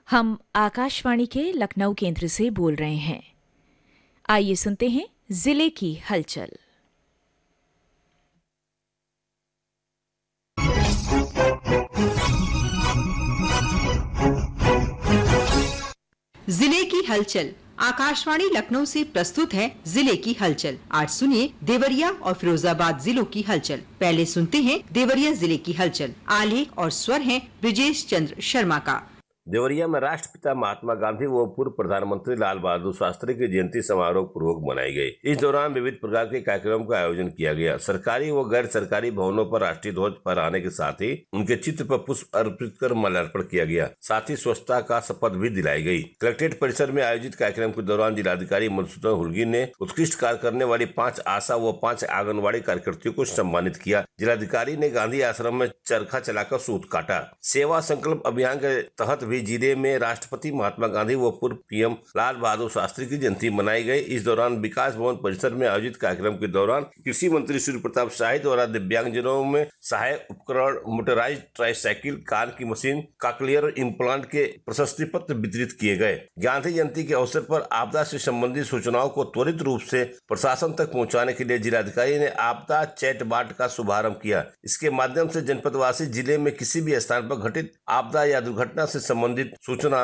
हम आकाशवाणी के लखनऊ केंद्र से बोल रहे हैं। आइए सुनते हैं जिले की हलचल। जिले की हलचल आकाशवाणी लखनऊ से प्रस्तुत है जिले की हलचल। आज सुनिए देवरिया और फिरोजाबाद जिलों की हलचल। पहले सुनते हैं देवरिया जिले की हलचल। आलेख और स्वर हैं ब्रिजेश चंद्र शर्मा का। देवरिया में राष्ट्रपिता महात्मा गांधी व पूर्व प्रधानमंत्री लाल बहादुर शास्त्री की जयंती समारोह पूर्वक मनाई गई। इस दौरान विविध प्रकार के कार्यक्रमों का आयोजन किया गया। सरकारी व गैर सरकारी भवनों पर राष्ट्रीय ध्वज फहराने के साथ ही उनके चित्र पर पुष्प अर्पित कर माल्यार्पण किया गया। साथ ही स्वच्छता का शपथ भी दिलाई गई। कलेक्ट्रेट परिसर में आयोजित कार्यक्रम के दौरान जिलाधिकारी मधुसूदन हुल्गी ने उत्कृष्ट कार्य करने वाली 5 आशा व 5 आंगनबाड़ी कार्यकर्तियों को सम्मानित किया। जिलाधिकारी ने गांधी आश्रम में चरखा चलाकर सूत काटा। सेवा संकल्प अभियान के तहत जिले में राष्ट्रपति महात्मा गांधी व पूर्व पीएम लाल बहादुर शास्त्री की जयंती मनाई गई। इस दौरान विकास भवन परिसर में आयोजित कार्यक्रम के दौरान कृषि मंत्री सूर्य प्रताप शाही द्वारा दिव्यांगजनों में सहायक उपकरण, मोटराइज ट्राईसाइकिल, कान की मशीन, कॉकलियर इम्प्लांट के प्रशस्ति पत्र वितरित किए गए। गांधी जयंती के अवसर पर आपदा से संबंधित सूचनाओं को त्वरित रूप से प्रशासन तक पहुँचाने के लिए जिलाधिकारी ने आपदा चैटबॉट का शुभारंभ किया। इसके माध्यम से जनपदवासी जिले में किसी भी स्थान पर घटित आपदा या दुर्घटना से संबंधित सूचना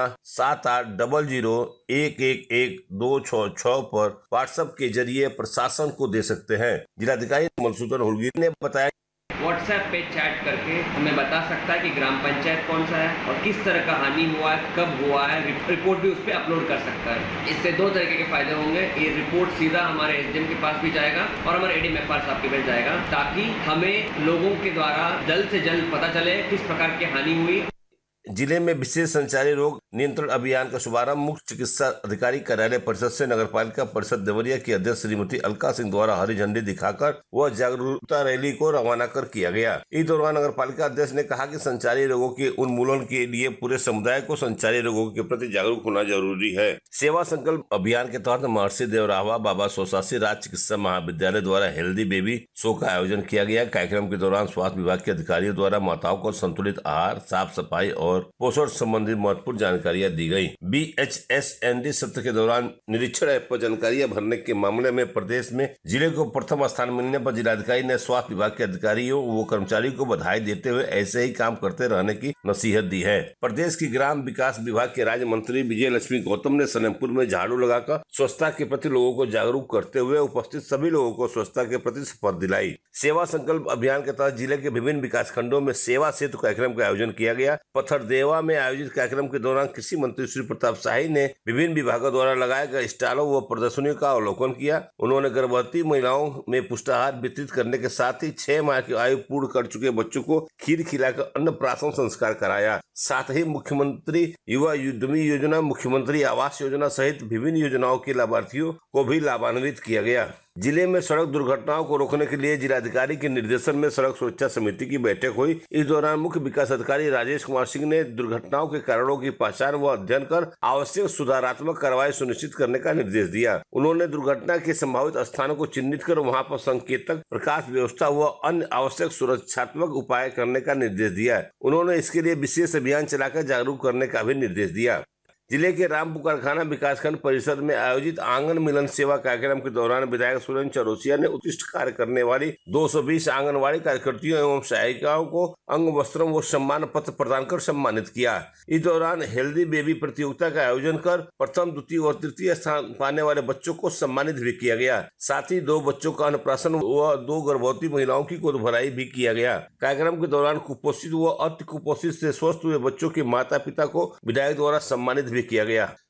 7800111266 पर व्हाट्सएप के जरिए प्रशासन को दे सकते हैं। जिलाधिकारी मधुसूदन हुल्गी ने बताया व्हाट्सएप पे चैट करके हमें बता सकता है कि ग्राम पंचायत कौन सा है और किस तरह का हानि हुआ है, कब हुआ है। रिपोर्ट भी उस पर अपलोड कर सकता है। इससे 2 तरीके के फायदे होंगे। ये रिपोर्ट सीधा हमारे एसडीएम के पास भी जाएगा और हमारे एडीएमएफआर साहब के पास जाएगा, ताकि हमें लोगों के द्वारा जल्द से जल्द पता चले किस प्रकार की हानि हुई। जिले में विशेष संचारी रोग नियंत्रण अभियान का शुभारंभ मुख्य चिकित्सा अधिकारी कार्यालय परिषद से नगरपालिका परिषद देवरिया की अध्यक्ष श्रीमती अलका सिंह द्वारा हरी झंडी दिखाकर व जागरूकता रैली को रवाना कर किया गया। इस दौरान नगरपालिका अध्यक्ष ने कहा कि संचारी रोगों के उन्मूलन के लिए पूरे समुदाय को संचारी रोगों के प्रति जागरूक होना जरूरी है। सेवा संकल्प अभियान के तहत महर्षि देवरावा बाबा सोसासी राज्य चिकित्सा महाविद्यालय द्वारा हेल्दी बेबी शो का आयोजन किया गया। कार्यक्रम के दौरान स्वास्थ्य विभाग के अधिकारियों द्वारा माताओं को संतुलित आहार, साफ सफाई और पोषण संबंधी महत्वपूर्ण जानकारियां दी गई। BHSND सत्र के दौरान निरीक्षण ऐप पर जानकारियां भरने के मामले में प्रदेश में जिले को प्रथम स्थान मिलने पर जिलाधिकारी ने स्वास्थ्य विभाग के अधिकारियों व कर्मचारियों को बधाई देते हुए ऐसे ही काम करते रहने की नसीहत दी है। प्रदेश की ग्राम विकास विभाग के राज्य मंत्री विजय लक्ष्मी गौतम ने सलेमपुर में झाड़ू लगाकर स्वच्छता के प्रति लोगों को जागरूक करते हुए उपस्थित सभी लोगों को स्वच्छता के प्रति शपथ दिलाई। सेवा संकल्प अभियान के तहत जिले के विभिन्न विकास खंडों में सेवा सेतु कार्यक्रम का आयोजन किया गया। पत्थरदेवा में आयोजित कार्यक्रम के दौरान कृषि मंत्री सूर्य प्रताप शाही ने विभिन्न विभागों द्वारा लगाए गए स्टॉलों व प्रदर्शनियों का अवलोकन किया। उन्होंने गर्भवती महिलाओं में पुष्टाहार वितरित करने के साथ ही 6 माह की आयु पूर्ण कर चुके बच्चों को खीर खिलाकर अन्नप्राशन संस्कार कराया। साथ ही मुख्यमंत्री युवा उद्यमी योजना, मुख्यमंत्री आवास योजना सहित विभिन्न योजनाओं के लाभार्थियों को भी लाभान्वित किया गया। जिले में सड़क दुर्घटनाओं को रोकने के लिए जिलाधिकारी के निर्देशन में सड़क सुरक्षा समिति की बैठक हुई। इस दौरान मुख्य विकास अधिकारी राजेश कुमार सिंह ने दुर्घटनाओं के कारणों की पहचान व अध्ययन कर आवश्यक सुधारात्मक कार्रवाई सुनिश्चित करने का निर्देश दिया। उन्होंने दुर्घटना के संभावित स्थानों को चिन्हित कर वहां पर संकेतक, प्रकाश व्यवस्था व अन्य आवश्यक सुरक्षात्मक उपाय करने का निर्देश दिया। उन्होंने इसके लिए विशेष अभियान चलाकर जागरूक करने का भी निर्देश दिया। जिले के रामपुर कारखाना विकासखंड परिषद में आयोजित आंगन मिलन सेवा कार्यक्रम के दौरान विधायक सुरेंद्र चौरसिया ने उत्कृष्ट कार्य करने वाली 220 आंगनबाड़ी कार्यकर्तियों एवं सहायिकाओं को अंग वस्त्र व सम्मान पत्र प्रदान कर सम्मानित किया। इस दौरान हेल्दी बेबी प्रतियोगिता का आयोजन कर प्रथम, द्वितीय और तृतीय स्थान पाने वाले बच्चों को सम्मानित भी किया गया। साथ ही 2 बच्चों का अन्नप्राशन व 2 गर्भवती महिलाओं की गोद भराई भी किया गया। कार्यक्रम के दौरान कुपोषित व अति कुपोषित से स्वस्थ हुए बच्चों के माता पिता को विधायक द्वारा सम्मानित किया गया।